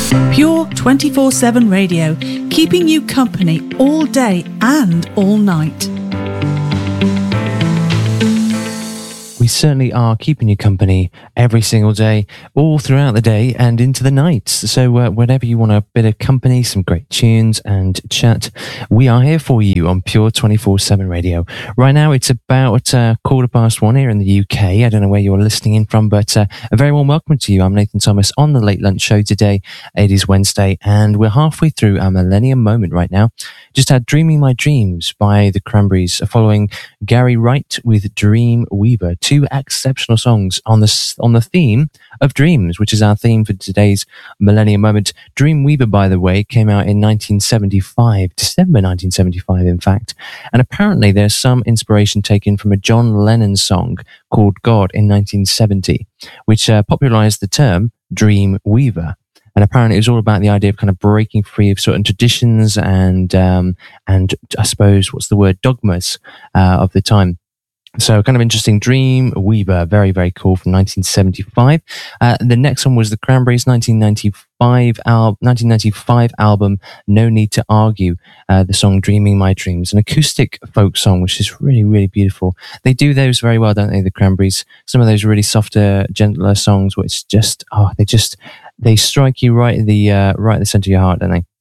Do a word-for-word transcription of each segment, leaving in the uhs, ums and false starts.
Pure twenty-four seven radio, keeping you company all day and all night. We certainly are keeping you company every single day, all throughout the day and into the night. So uh, whenever you want a bit of company, some great tunes and chat, we are here for you on Pure twenty-four seven Radio. Right now it's about uh, quarter past one here in the U K. I don't know where you're listening in from, but uh, a very warm welcome to you. I'm Nathan Thomas on the Late Lunch Show today. It is Wednesday and we're halfway through our Millennium Moment right now. Just had Dreaming My Dreams by the Cranberries, following Gary Wright with Dream Weaver. Two exceptional songs on the on the theme of dreams, which is our theme for today's Millennium Moment. Dream Weaver, by the way, came out in nineteen seventy-five, December nineteen seventy-five, in fact. And apparently there's some inspiration taken from a John Lennon song called God in nineteen seventy, which uh, popularized the term Dream Weaver. And apparently it was all about the idea of kind of breaking free of certain traditions and, um, and I suppose, what's the word, dogmas uh, of the time. So kind of interesting. Dream Weaver, very, very cool, from nineteen seventy-five. Uh, the next one was the Cranberries' nineteen ninety-five, al- nineteen ninety-five album, No Need to Argue, uh, the song Dreaming My Dreams, an acoustic folk song, which is really, really beautiful. They do those very well, don't they, the Cranberries? Some of those really softer, gentler songs, which just, oh, they just, they strike you right in the, uh, right in the center of your heart, don't they?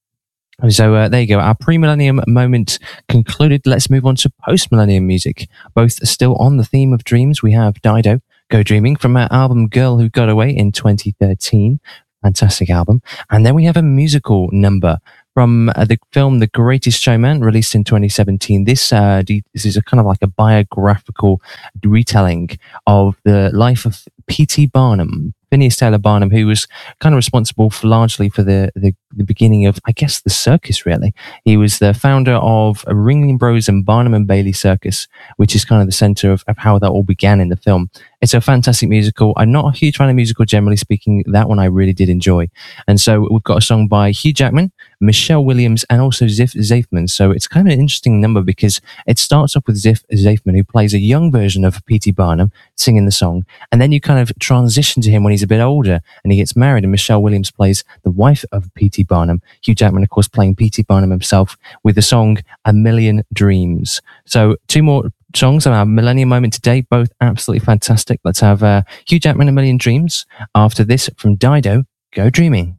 So uh, there you go. Our pre-millennium moment concluded. Let's move on to post-millennium music. Both still on the theme of dreams. We have Dido, Go Dreaming, from our album Girl Who Got Away in twenty thirteen. Fantastic album. And then we have a musical number from uh, the film The Greatest Showman, released in twenty seventeen. This, uh, this is a kind of like a biographical retelling of the life of P T Barnum, Phineas Taylor Barnum, who was kind of responsible for largely for the, the, the beginning of, I guess, the circus, really. He was the founder of Ringling Bros and Barnum and Bailey Circus, which is kind of the center of, of how that all began in the film. It's a fantastic musical. I'm not a huge fan of musical, generally speaking. That one I really did enjoy. And so we've got a song by Hugh Jackman, Michelle Williams, and also Ziff Zafman. So it's kind of an interesting number because it starts off with Ziff Zafman, who plays a young version of P T Barnum singing the song. And then you kind of transition to him when he's a bit older and he gets married, and Michelle Williams plays the wife of P T Barnum. Hugh Jackman, of course, playing P T Barnum himself with the song A Million Dreams. So two more songs of our Millennium Moment today, both absolutely fantastic. Let's have uh, Hugh Jackman, A Million Dreams. After this, from Dido, Go Dreaming.